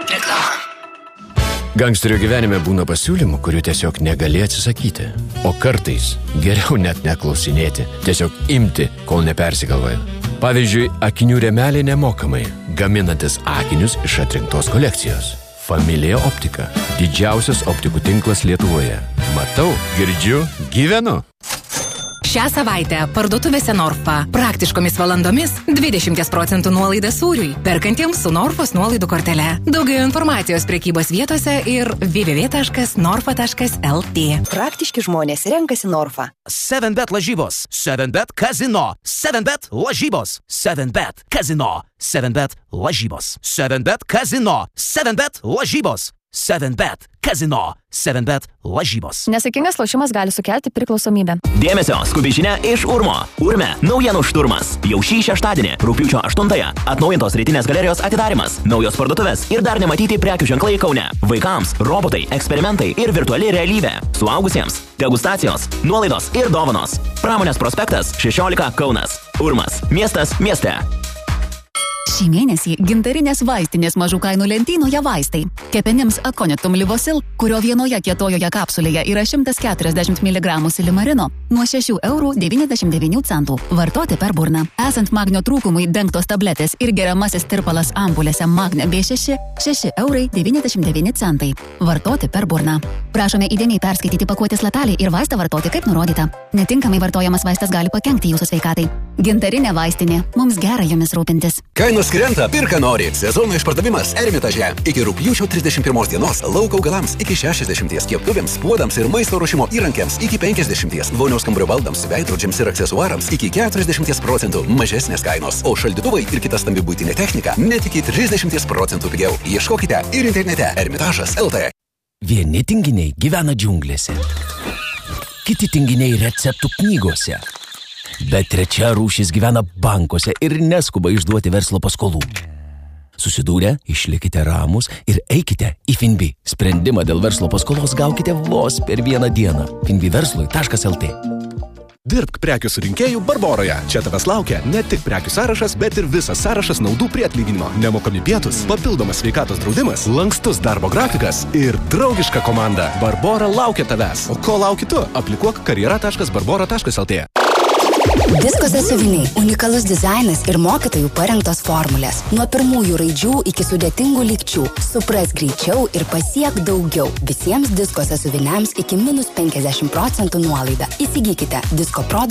Reklama. Gangsterio gyvenime būna pasiūlymų, kurių tiesiog negali atsisakyti. O kartais geriau net neklausinėti, tiesiog imti, kol nepersigalvoja. Pavyzdžiui, akinių rėmelė nemokamai, gaminantis akinius iš atrinktos kolekcijos. Familija Optika. Didžiausias optikų tinklas Lietuvoje. Matau, girdžiu, gyvenu. Šią savaitę parduotuvėse Norfa praktiškomis valandomis 20% nuolaida sūriui, perkantiems su Norfos nuolaidų kortele. Daugiau informacijos prekybos vietose ir www.norfa.lt. Praktiški žmonės renkasi Norfa. 7bet lažybos, 7bet kazino, 7bet lažybos, 7bet kazino, 7bet lažybos, 7bet kazino, 7bet lažybos. 7bet kazino, 7bet lažybos. Nesaikingas lošimas gali sukelti priklausomybę. Dėmesio, skubi žinia iš Urmo. Urme, naujienų šturmas. Jau šį šeštadienį, rugpjūčio 8-ąją, atnaujintos rytinės galerijos atidarimas, naujos parduotuvės ir dar nematyti prekių ženklai Kaune. Vaikams, robotai, eksperimentai ir virtuali realybė. Suaugusiems, degustacijos, nuolaidos ir dovanos. Pramonės prospektas 16 Kaunas. Urmas, miestas mieste. Šį mėnesį gintarinės vaistinės mažų kainų lentynoje vaistai. Kepenims Aconitum Livosil, kurio vienoje kietojoje kapsulėje yra 140 mg silimarino, nuo 6,99 €. Vartoti per burną. Esant magnio trūkumui dengtos tabletės ir geriamasis tirpalas ampulėse Magne B6, 6,99 €. Vartoti per burną. Prašome įdėmiai perskaityti pakuotės lapelį ir vaistą vartoti kaip nurodyta. Netinkamai vartojamas vaistas gali pakenkti jūsų sveikatai. Gintarinė vaistinė. Mums gera jomis rūpintis. Kainos krenta, pirka nori. Sezono išpardavimas Ermitaže. Iki rugpjūčio 31 dienos lauko augalams iki 60, keptuvėms, puodams ir maisto ruošimo įrankiams iki 50, vonios kambario baldams, veidrodžiams ir aksesuarams iki 40% mažesnės kainos, o šaldytuvai ir kita stambi buitinė technika net iki 30% pigiau. Ieškokite ir internete Ermitažas LT. Vieni tinginiai gyvena džiunglėse, kiti tinginiai receptų knygose. Bet trečia rūšis gyvena bankuose ir neskuba išduoti verslo paskolų. Susidūrę, išlikite ramus ir eikite į Finbi. Sprendimą dėl verslo paskolos gaukite vos per vieną dieną. finbiverslui.lt. Dirbk prekių surinkėjų Barboroje. Čia tavęs laukia ne tik prekių sąrašas, bet ir visas sąrašas naudų prie atlyginimo. Nemokami pietus, papildomas sveikatos draudimas, lankstus darbo grafikas ir draugiška komanda. Barbora laukia tavęs. O ko lauki tu? Aplikuok karjera.barbora.lt. Disko sąsiuviniai, unikalus dizainas ir mokytojų parengtos formulės. Nuo pirmųjų raidžių iki sudėtingų lygčių. Supras greičiau ir pasiek daugiau. Visiems disko sąsiuviniams iki -50% nuolaida. Įsigykite Disko Pro